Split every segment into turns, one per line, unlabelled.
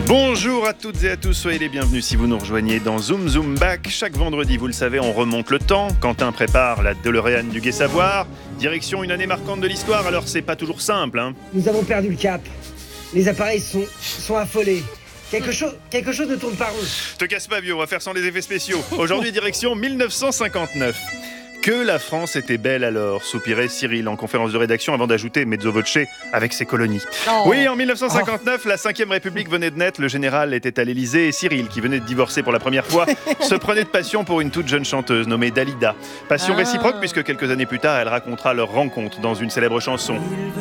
Bonjour à toutes et à tous, soyez les bienvenus si vous nous rejoignez dans Zoom Zoom Back. Chaque vendredi, vous le savez, on remonte le temps. Quentin prépare la DeLorean du Gai Savoir. Direction une année marquante de l'histoire, alors c'est pas toujours simple.
Nous avons perdu le cap. Les appareils sont affolés. Quelque chose ne tourne pas rond.
Te casse pas vieux, on va faire sans les effets spéciaux. Aujourd'hui, direction 1959. Que la France était belle alors, soupirait Cyril en conférence de rédaction avant d'ajouter mezzo voce avec ses colonies.
Oh.
Oui, en 1959, la 5e République venait de naître, le général était à l'Élysée et Cyril, qui venait de divorcer pour la première fois, se prenait de passion pour une toute jeune chanteuse nommée Dalida. Passion réciproque puisque quelques années plus tard, elle racontera leur rencontre dans une célèbre chanson.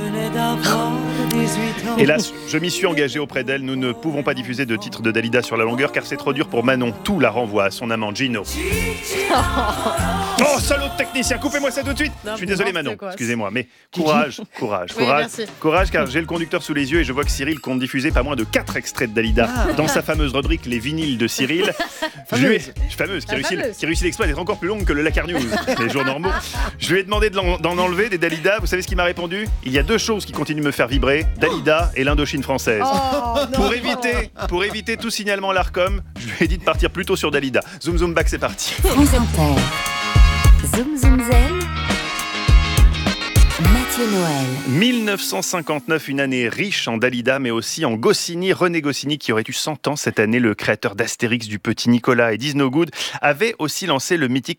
Hélas, je m'y suis engagé auprès d'elle, nous ne pouvons pas diffuser de titre de Dalida sur la longueur car c'est trop dur pour Manon. Tout la renvoie à son amant Gino. Oh, salaud de technicien, coupez-moi ça tout de suite. Je suis désolé Manon, excusez-moi, mais courage, car j'ai le conducteur sous les yeux et je vois que Cyril compte diffuser pas moins de 4 extraits de Dalida dans sa fameuse rubrique Les vinyles de Cyril. Fameuse, qui réussit l'exploit d'être encore plus longue que le Lakar News, les jours normaux. Je lui ai demandé d'en enlever des Dalida, vous savez ce qu'il m'a répondu ? Il y a 2 choses qui continuent de me faire vibrer, Dalida et l'Indochine française. Pour éviter tout signalement à l'Arcom, je lui ai dit de partir plutôt sur Dalida. Zoom Zoom Back, c'est parti.
France Inter. Zoom Zoom Zen. Mathieu Noël.
1959, une année riche en Dalida, mais aussi en Goscinny. René Goscinny, qui aurait eu 100 ans cette année, le créateur d'Astérix, du Petit Nicolas et d'Is No Good, avait aussi lancé le mythique